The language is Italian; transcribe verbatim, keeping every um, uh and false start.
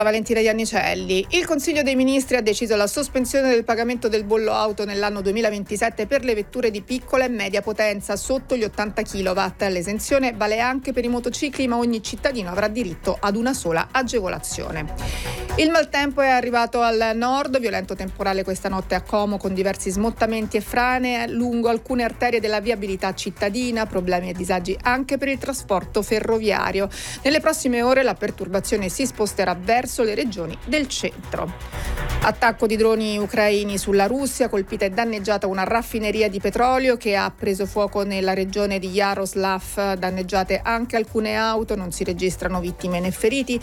Valentina Iannicelli. Il Consiglio dei Ministri ha deciso la sospensione del pagamento del bollo auto nell'anno duemilaventisette per le vetture di piccola e media potenza sotto gli ottanta chilowatt. L'esenzione vale anche per i motocicli, ma ogni cittadino avrà diritto ad una sola agevolazione. Il maltempo è arrivato al nord, violento temporale questa notte a Como con diversi smottamenti e frane lungo alcune arterie della viabilità cittadina, problemi e disagi anche per il trasporto ferroviario. Nelle prossime ore la perturbazione si sposterà verso le regioni del centro. Attacco di droni ucraini sulla Russia, colpita e danneggiata una raffineria di petrolio che ha preso fuoco nella regione di Yaroslav, danneggiate anche alcune auto, non si registrano vittime né feriti.